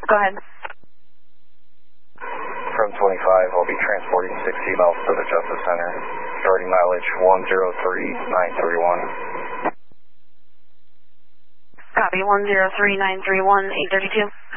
Go ahead. From 25, I'll be transporting 60 miles to the Justice Center, starting mileage 103931. Copy, 103931, 832.